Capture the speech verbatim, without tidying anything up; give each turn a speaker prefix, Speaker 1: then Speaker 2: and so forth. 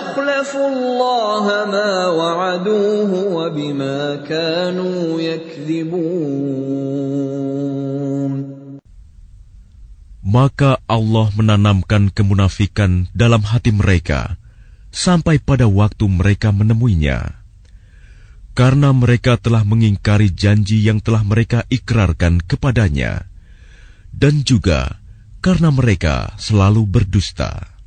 Speaker 1: أخلفوا الله ما وعدوه وبما كانوا يكذبون.
Speaker 2: Maka Allah menanamkan kemunafikan dalam hati mereka sampai pada waktu mereka menemuinya. Karena mereka telah mengingkari janji yang telah mereka ikrarkan kepadanya, dan juga karena mereka selalu berdusta.